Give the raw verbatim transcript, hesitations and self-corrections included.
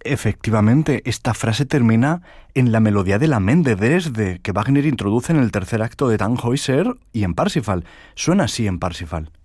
Efectivamente, esta frase termina en la melodía del Amén de Dresde, que Wagner introduce en el tercer acto de Tannhäuser y en Parsifal. Suena así en Parsifal.